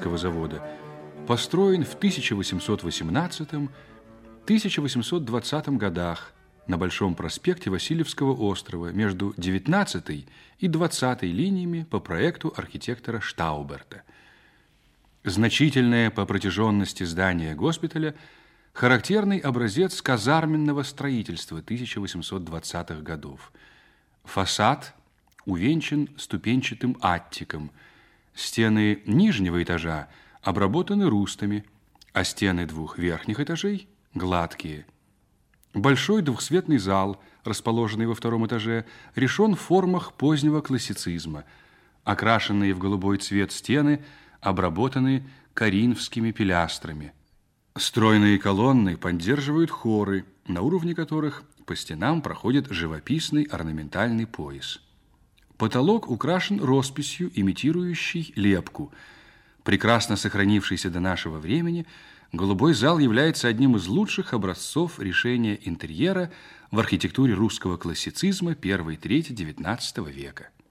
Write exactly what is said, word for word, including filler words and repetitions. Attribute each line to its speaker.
Speaker 1: Васильевского завода, построен в тысяча восемьсот восемнадцатом — тысяча восемьсот двадцатом годах на Большом проспекте Васильевского острова между девятнадцатой и двадцатой линиями по проекту архитектора Штауберта. Значительное по протяженности здание госпиталя – характерный образец казарменного строительства тысяча восемьсот двадцатых годов. Фасад увенчан ступенчатым аттиком. Стены нижнего этажа обработаны рустами, а стены двух верхних этажей гладкие. Большой двухсветный зал, расположенный во втором этаже, решен в формах позднего классицизма. Окрашенные в голубой цвет стены обработаны коринфскими пилястрами. Стройные колонны поддерживают хоры, на уровне которых по стенам проходит живописный орнаментальный пояс. Потолок украшен росписью, имитирующей лепку. Прекрасно сохранившийся до нашего времени, голубой зал является одним из лучших образцов решения интерьера в архитектуре русского классицизма первой трети девятнадцатого века.